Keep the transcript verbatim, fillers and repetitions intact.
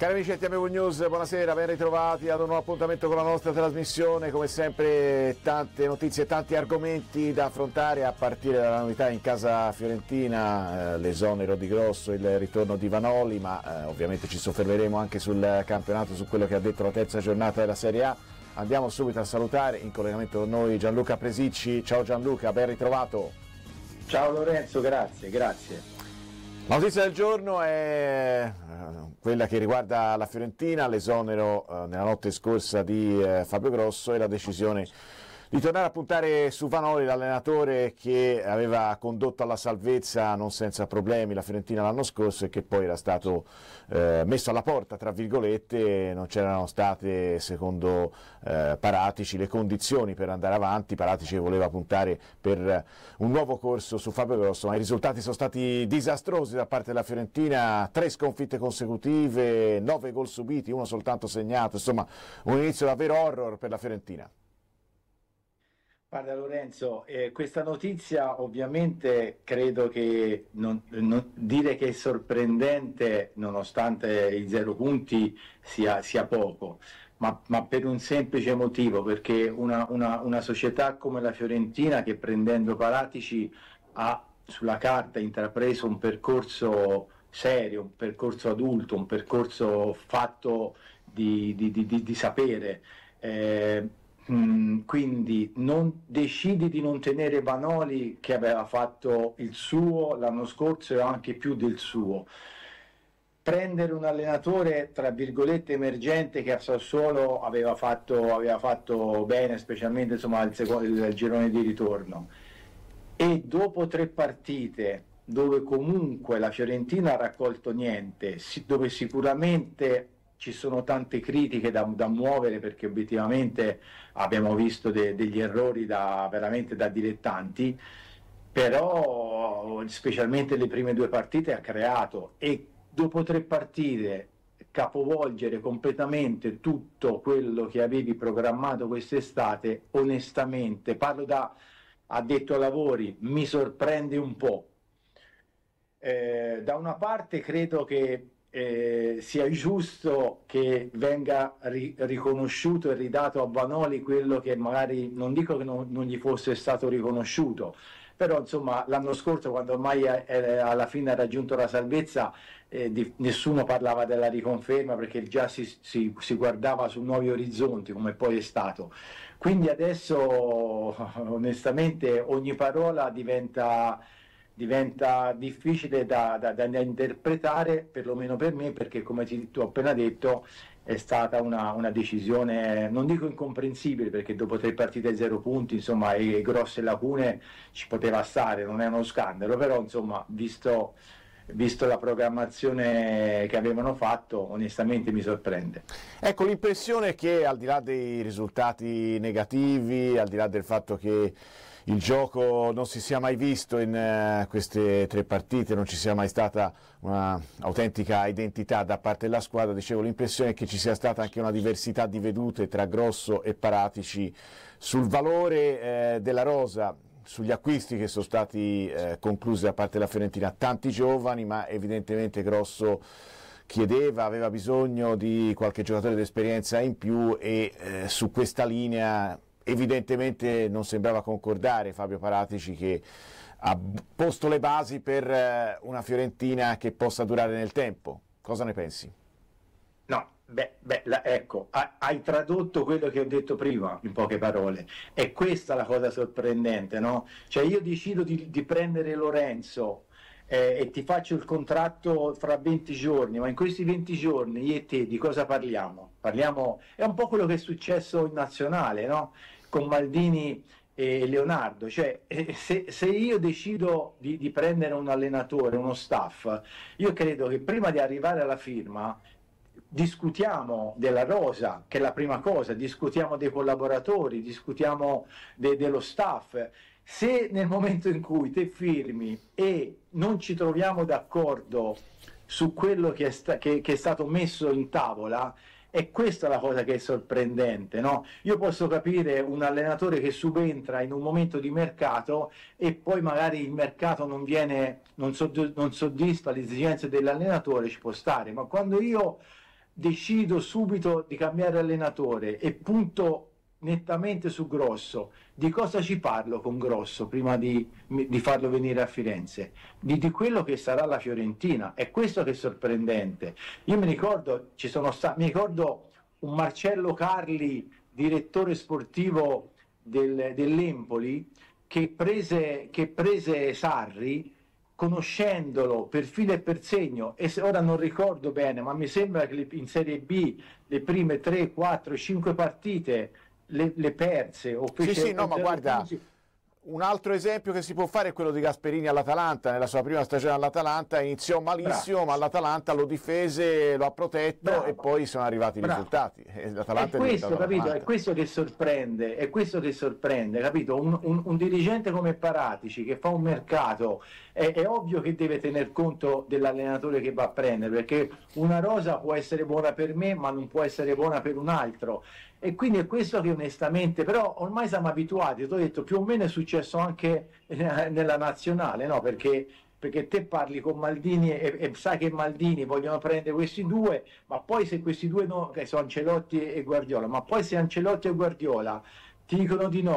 Cari amici di T M W News, buonasera, ben ritrovati ad un nuovo appuntamento con la nostra trasmissione. Come sempre tante notizie, tanti argomenti da affrontare, a partire dalla novità in casa fiorentina, eh, l'esonero di Grosso, il ritorno di Vanoli, ma eh, ovviamente ci soffermeremo anche sul campionato, su quello che ha detto la terza giornata della Serie A. Andiamo subito a salutare in collegamento con noi Gianluca Presicci. Ciao Gianluca, ben ritrovato. Ciao Lorenzo, grazie, grazie. La notizia del giorno è quella che riguarda la Fiorentina, l'esonero eh, nella notte scorsa di eh, Fabio Grosso e la decisione di tornare a puntare su Vanoli, l'allenatore che aveva condotto alla salvezza non senza problemi la Fiorentina l'anno scorso e che poi era stato eh, messo alla porta, tra virgolette. Non c'erano state, secondo eh, Paratici, le condizioni per andare avanti. Paratici voleva puntare per un nuovo corso su Fabio Grosso, ma i risultati sono stati disastrosi da parte della Fiorentina: tre sconfitte consecutive, nove gol subiti, uno soltanto segnato, insomma un inizio davvero horror per la Fiorentina. Guarda Lorenzo, eh, questa notizia ovviamente credo che non, non, dire che è sorprendente nonostante i zero punti sia, sia poco, ma, ma per un semplice motivo, perché una, una, una società come la Fiorentina, che prendendo Paratici ha sulla carta intrapreso un percorso serio, un percorso adulto, un percorso fatto di, di, di, di, di sapere, eh, quindi non decidi di non tenere Vanoli, che aveva fatto il suo l'anno scorso e anche più del suo, prendere un allenatore tra virgolette emergente che a Sassuolo aveva fatto, aveva fatto bene, specialmente insomma il, secondo, il girone di ritorno, e dopo tre partite dove comunque la Fiorentina ha raccolto niente, dove sicuramente ci sono tante critiche da, da muovere, perché obiettivamente abbiamo visto de, degli errori da, veramente da dilettanti, però specialmente le prime due partite ha creato, e dopo tre partite capovolgere completamente tutto quello che avevi programmato quest'estate, onestamente, parlo da addetto ai lavori, mi sorprende un po'. Eh, da una parte credo che Eh, sia giusto che venga ri- riconosciuto e ridato a Vanoli quello che magari, non dico che non, non gli fosse stato riconosciuto, però insomma l'anno scorso, quando ormai è, è, alla fine ha raggiunto la salvezza, eh, di, nessuno parlava della riconferma, perché già si, si, si guardava su nuovi orizzonti, come poi è stato. Quindi adesso onestamente ogni parola diventa diventa difficile da, da, da interpretare, perlomeno per me, perché come ti, tu ho appena detto è stata una, una decisione, non dico incomprensibile, perché dopo tre partite e zero punti, insomma, e, e grosse lacune ci poteva stare, non è uno scandalo, però insomma, visto, visto la programmazione che avevano fatto, onestamente mi sorprende. Ecco, l'impressione è che, al di là dei risultati negativi, al di là del fatto che il gioco non si sia mai visto in uh, queste tre partite, non ci sia mai stata una autentica identità da parte della squadra, dicevo, l'impressione è che ci sia stata anche una diversità di vedute tra Grosso e Paratici sul valore eh, della rosa, sugli acquisti che sono stati eh, conclusi da parte della Fiorentina, tanti giovani, ma evidentemente Grosso chiedeva, aveva bisogno di qualche giocatore d'esperienza in più, e eh, su questa linea evidentemente non sembrava concordare Fabio Paratici, che ha posto le basi per una Fiorentina che possa durare nel tempo. Cosa ne pensi? No, beh, beh la, ecco, hai tradotto quello che ho detto prima in poche parole. È questa la cosa sorprendente, no? Cioè io decido di, di prendere Lorenzo eh, e ti faccio il contratto fra venti giorni, ma in questi venti giorni io e te di cosa parliamo? Parliamo, è un po' quello che è successo in nazionale, no? Con Maldini e Leonardo, cioè se, se io decido di, di prendere un allenatore, uno staff, io credo che prima di arrivare alla firma discutiamo della rosa, che è la prima cosa, discutiamo dei collaboratori, discutiamo de, dello staff. Se nel momento in cui te firmi e non ci troviamo d'accordo su quello che è, sta, che, che è stato messo in tavola, è questa la cosa che è sorprendente, no? Io posso capire un allenatore che subentra in un momento di mercato e poi magari il mercato non viene, non, sodd- non soddisfa le esigenze dell'allenatore, ci può stare, ma quando io decido subito di cambiare allenatore e punto nettamente su Grosso. Di cosa ci parlo con Grosso prima di, di farlo venire a Firenze? Di, di quello che sarà la Fiorentina. È questo che è sorprendente. Io mi ricordo, ci sono sta- mi ricordo un Marcello Carli, direttore sportivo del, dell'Empoli, che prese, che prese Sarri, conoscendolo per filo e per segno, e se ora non ricordo bene, ma mi sembra che in Serie B le prime tre, quattro, cinque partite le, le perse o fece sì sì no ma guarda punti. Un altro esempio che si può fare è quello di Gasperini all'Atalanta. Nella sua prima stagione all'Atalanta iniziò malissimo, Bravo. ma l'Atalanta lo difese, lo ha protetto Bravo. e poi sono arrivati i Bravo. risultati. E l'Atalanta è, questo, è, capito? È questo che sorprende, è questo che sorprende, capito? Un, un, un dirigente come Paratici che fa un mercato, è, è ovvio che deve tener conto dell'allenatore che va a prendere, perché una rosa può essere buona per me, ma non può essere buona per un altro. E quindi è questo che onestamente, però ormai siamo abituati, ti ho detto, più o meno è successo anche nella nazionale, no? Perché, perché te parli con Maldini e, e sai che Maldini vogliono prendere questi due, ma poi se questi due no, che sono Ancelotti e Guardiola, ma poi se Ancelotti e Guardiola ti dicono di no,